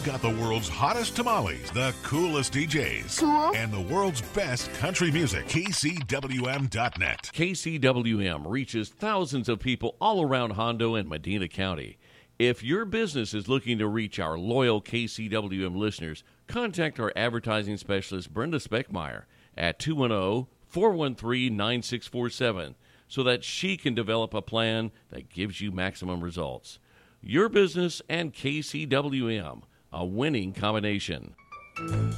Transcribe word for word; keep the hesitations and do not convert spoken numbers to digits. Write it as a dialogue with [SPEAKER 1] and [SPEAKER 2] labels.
[SPEAKER 1] got the world's hottest tamales, the coolest D Js,
[SPEAKER 2] Cool.
[SPEAKER 1] and the world's best country music. K C W M dot net.
[SPEAKER 3] K C W M reaches thousands of people all around Hondo and Medina County. If your business is looking to reach our loyal K C W M listeners, contact our advertising specialist, Brenda Speckmeyer, at two one zero, four one three, nine six four seven so that she can develop a plan that gives you maximum results. Your business and K C W M, a winning combination.